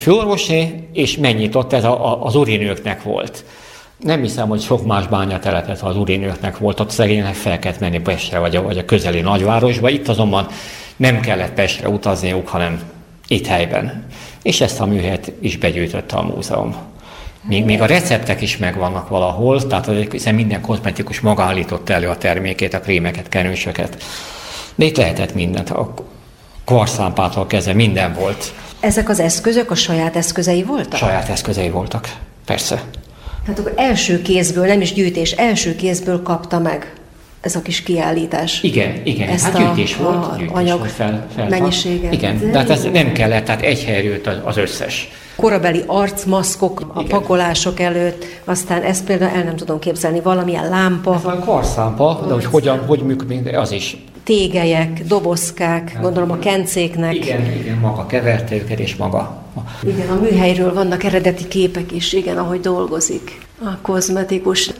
Főorvosné, és megnyitott, ez az urinőknek volt. Nem hiszem, hogy sok más bányatelepet, ha az urinőknek volt, ott szegénynek fel kellett menni Pestre, vagy a közeli nagyvárosba. Itt azonban nem kellett Pestre utazniuk, hanem itt helyben. És ezt a műhelyet is begyűjtötte a múzeum. Még a receptek is megvannak valahol, tehát hiszen minden kozmetikus maga állította elő a termékét, a krémeket, kenősöket. De itt lehetett mindent, a kvarclámpától kezdve minden volt. Ezek az eszközök a saját eszközei voltak? Saját eszközei voltak, persze. Tehát akkor első kézből, nem is gyűjtés, első kézből kapta meg ez a kis kiállítás. Igen. Ezt hát gyűjtés volt anyag mennyiséget. Igen, de hát ez nem kellett, tehát egy helyről jött az összes. Korabeli arcmaszkok a pakolások előtt, aztán ezt például el nem tudom képzelni, valamilyen lámpa. Ez a kvarclámpa, de hogy működik, az is. Tégelyek, dobozkák, gondolom a kencéknek. Igen, maga keverte őket, és maga. Igen, a műhelyről vannak eredeti képek is, igen, ahogy dolgozik a kozmetikus.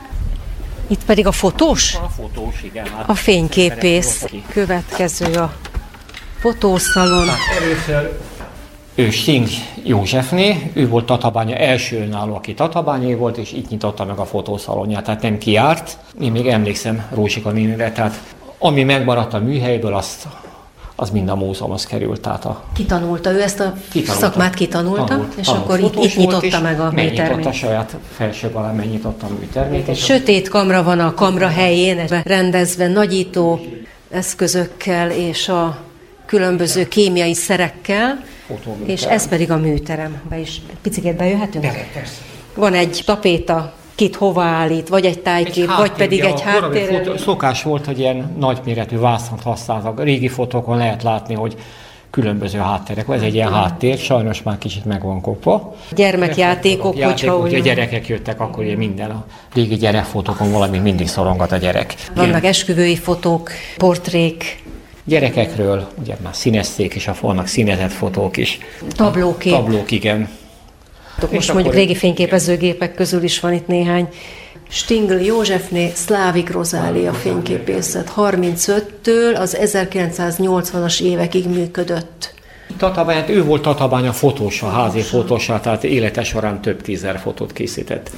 Itt pedig a fotós? A fotós, igen. A fényképész. Következő a fotószalon. Először ő Sting Józsefné, ő volt Tatabánya első önálló, aki tatabányai volt, és itt nyitotta meg a fotószalonját, tehát nem kiárt. Én még emlékszem Rózsika nénire, tehát ami megmaradt a műhelyből, az mind a múzeumhoz került. Kitanulta ő ezt a szakmát, kitanulta, és akkor itt nyitotta meg a műtermét. Megnyitotta a saját felsőbb alá, megnyitotta a műtermét. Sötét kamra van a kamra helyén, rendezve nagyító eszközökkel és a különböző kémiai szerekkel, és ez pedig a műterem. Picikét bejöhetünk? Persze. Van egy tapéta, kit hova állít, vagy egy tájkép, vagy pedig egy háttér. Szokás volt, hogy ilyen nagyméretű vászont használtak. Régi fotókon lehet látni, hogy különböző hátterek. Ez egy ilyen háttér, sajnos már kicsit meg van kopva. Gyermekjátékok, hogyha a gyerekek jöttek, akkor ugye minden a régi gyerekfotókon valami mindig szorongat a gyerek. Vannak esküvői fotók, portrék. Gyerekekről, ugye már színezték, és vannak színezett fotók is. Tablókép. Tablók, igen. Most mondjuk régi fényképezőgépek közül is van itt néhány. Stingl Józsefné, Szlávik Rozália fényképészet. 35-től az 1980-as évekig működött. Tatabányát, ő volt Tatabánya fotósa, házi fotósa, tehát élete során több 10 000 fotót készített.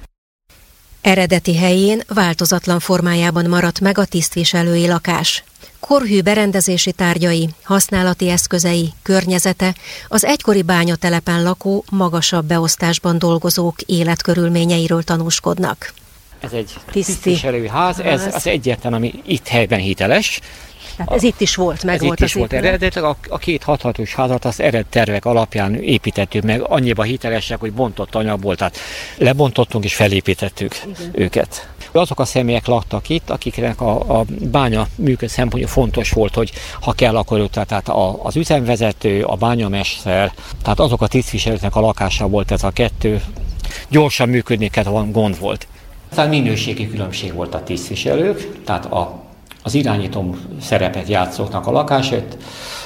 Eredeti helyén változatlan formájában maradt meg a tisztviselői lakás. Korhű berendezési tárgyai, használati eszközei, környezete az egykori bányatelepen lakó, magasabb beosztásban dolgozók életkörülményeiről tanúskodnak. Ez egy tisztviselői ház, ez az egyetlen, ami itt helyben hiteles. Tehát ez itt is volt, meg volt az épület. Eredetileg a két hathatós házat az eredet tervek alapján építettük meg, annyiba hitelesek, hogy bontott anyag volt, tehát lebontottunk és felépítettük őket. Azok a személyek laktak itt, akiknek a bánya működés szempontja fontos volt, hogy ha kell, akkor ők, tehát az üzemvezető, a bányamester, tehát azok a tisztviselőknek a lakása volt ez a kettő, gyorsan működni kellett, gond volt. Aztán minőségi különbség volt a tisztviselők, tehát az irányító szerepet játszóknak a lakását.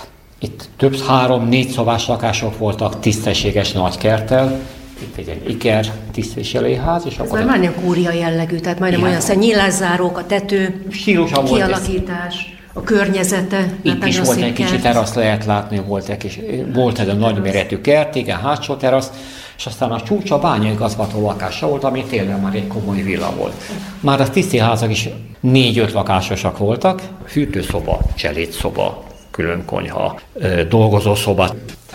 Itt több 3-4 szobás lakások voltak, tisztességes nagy kerttel. Itt egy iker tisztviselői ház. És ez már majdnem kúria jellegű, tehát majdnem olyan nyílászárók, a tető, kialakítás, a környezete. Itt is volt egy kicsi terasz, lehet látni, volt ez a nagyméretű kert, igen, hátsó terasz, és aztán a csúcs a bányaigazgató lakása volt, ami tényleg már egy komoly villa volt. Már a tisztiházak is 4-5 lakásosak voltak, fürdőszoba, cselédszoba, külön konyha, dolgozószoba.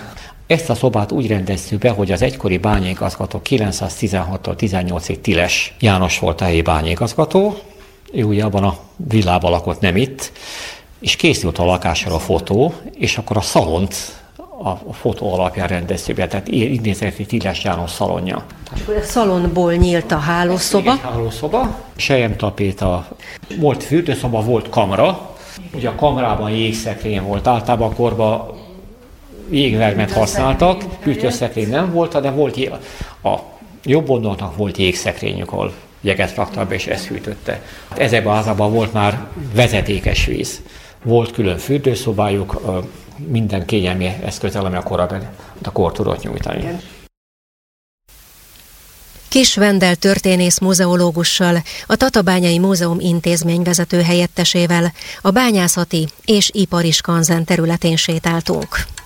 Ezt a szobát úgy rendeztük be, hogy az egykori bányaigazgató 916-tól 18-ig Tiles János volt a helyi bányaigazgató, ő ugye abban a villában lakott, nem itt, és készült a lakásra a fotó, és akkor a szalont a fotó alapján rendeztük be, tehát így nézett Tiles János szalonja. És akkor a szalonból nyílt a hálószoba? Egy hálószoba, selyemtapéta, volt fürdőszoba, volt kamra, ugye a kamrában jégszekrény volt, általában a korban jégvermet használtak, hűtőszekrény nem volt, de volt a jobb oldalnak volt jégszekrényük, ahol jeget raktak be, és ezt hűtötte. Ezekben a házakban volt már vezetékes víz. Volt külön fürdőszobájuk, minden kényelmi eszközzel, ami a kor tudott nyújtani. Kis Vendel történész muzeológussal, a Tatabányai Múzeum intézményvezető helyettesével a bányászati és ipari skanzen területén sétáltunk.